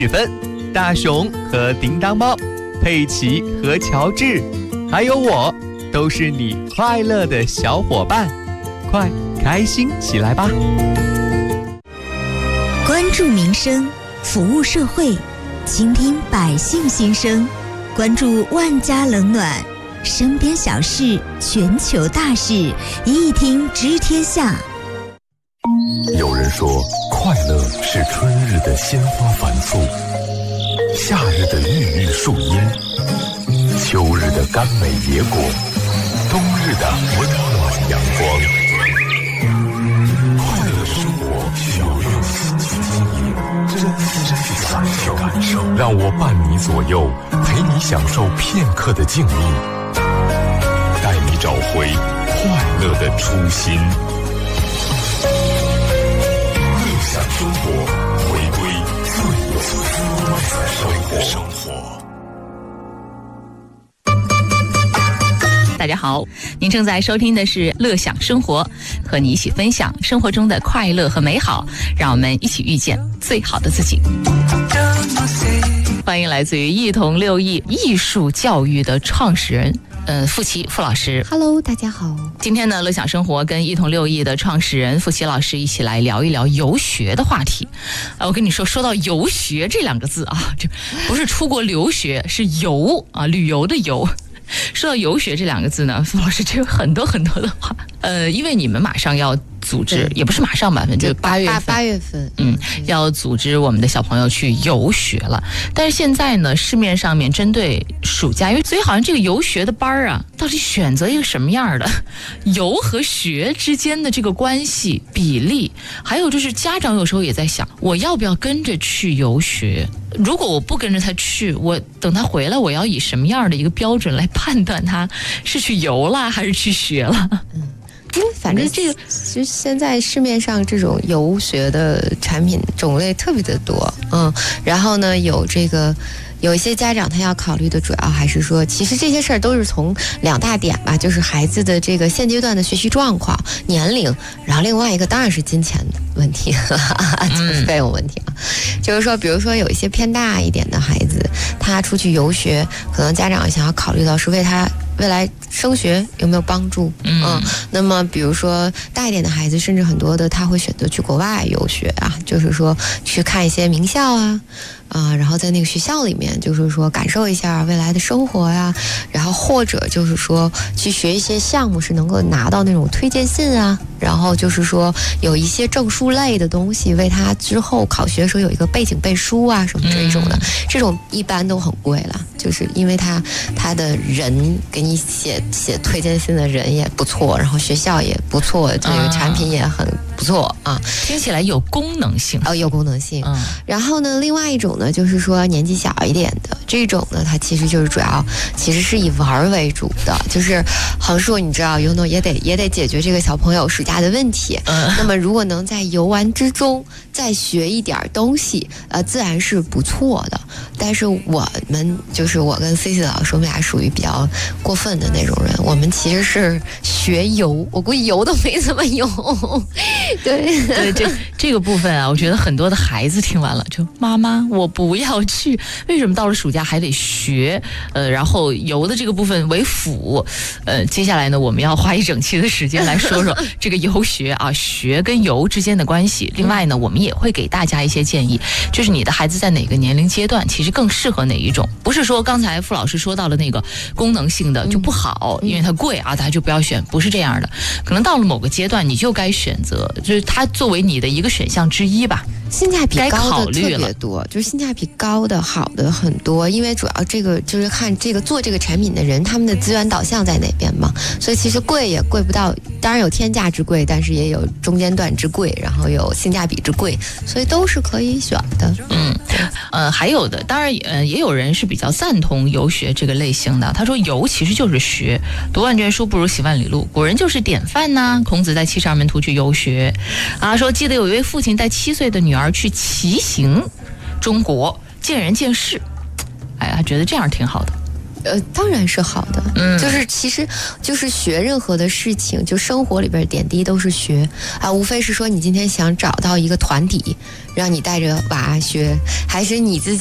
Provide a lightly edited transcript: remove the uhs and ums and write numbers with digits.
许芬、大熊和叮当猫，佩奇和乔治，还有我，都是你快乐的小伙伴，快开心起来吧！ 关注民生，服务社会，倾听百姓心声，关注万家冷暖，身边小事，全球大事，一听知天下。 有人说，快乐是春日的鲜花繁簇，夏日的郁郁树烟，秋日的甘美野果，冬日的温暖阳光。快乐的生活需要用心去经营，真心去感受。让我伴你左右，陪你享受片刻的静谧，带你找回快乐的初心。乐享生活，回归最有滋味的生活。 大家好，您正在收听的是乐享生活，和你一起分享生活中的快乐和美好，让我们一起遇见最好的自己。欢迎来自于一同六艺艺术教育的创始人傅琪傅老师。 Hello， 大家好。 今天呢，乐享生活跟一同六艺的创始人傅琪老师一起来聊一聊游学的话题。我跟你说，说到游学这两个字啊，这不是出国留学，是游啊，旅游的游。说到游学这两个字呢，傅老师这有很多很多的话。因为你们马上要组织，也不是马上吧，反正就8月份，要组织我们的小朋友去游学了。但是现在呢，市面上面针对暑假，所以好像这个游学的班啊，到底选择一个什么样的游和学之间的这个关系比例，还有就是家长有时候也在想，我要不要跟着去游学？如果我不跟着他去，我等他回来，我要以什么样的一个标准来判断他是去游了还是去学了？ 因为反正这个，就现在市面上这种游学的产品种类特别的多，然后呢，有一些家长他要考虑的主要还是说，其实这些事儿都是从2大点吧，就是孩子的这个现阶段的学习状况、年龄，然后另外一个当然是金钱的问题，就是费用问题啊。就是说，比如说有一些偏大一点的孩子，他出去游学，可能家长想要考虑到是为他未来升学有没有帮助？那么比如说大一点的孩子，甚至很多的他会选择去国外游学啊，就是说去看一些名校然后在那个学校里面，就是说感受一下未来的生活呀，然后或者就是说去学一些项目是能够拿到那种推荐信啊，然后就是说有一些证书类的东西，为他之后考学的时候有一个背景背书啊什么这种的，这种一般都很贵了，就是因为他的人给你写推荐信的人也不错，然后学校也不错，这个产品也很不错啊， 听起来有功能性有功能性。然后呢，另外一种呢，就是说年纪小一点的这种呢，它其实就是主要其实是以玩为主的，就是横竖你知道游也得解决这个小朋友暑假的问题。那么如果能在游玩之中再学一点东西，自然是不错的。但是我们就是我跟 CC 老师，我们俩属于比较过分的那种人，我们其实是学游，我估计游都没怎么游。对， 这个部分啊，我觉得很多的孩子听完了就妈妈我不要去，为什么到了暑假还得学？然后游的这个部分为辅。接下来呢，我们要花一整期的时间来说说这个游学啊，学跟游之间的关系。另外呢，我们也会给大家一些建议，就是你的孩子在哪个年龄阶段其实更适合哪一种，不是说刚才傅老师说到了那个功能性的就不好，因为它贵啊，大家就不要选，不是这样的。可能到了某个阶段，你就该选择，就是它作为你的一个选项之一吧。 性价比高的特别多，就是性价比高的好的很多，因为主要这个就是看这个做这个产品的人他们的资源导向在哪边嘛，所以其实贵也贵不到，当然有天价之贵，但是也有中间段之贵，然后有性价比之贵，所以都是可以选的。 还有的当然也有人是比较赞同游学这个类型的，他说游其实就是学，读万卷书不如行万里路，古人就是典范呐。孔子带72门徒去游学啊，说记得有一位父亲带7岁的女儿去骑行中国，见人见事，哎呀，觉得这样挺好的。 当然是好的，就是其实就是学任何的事情，就生活里边点滴都是学啊，无非是说你今天想找到一个团体，让你带着娃学，还是你自己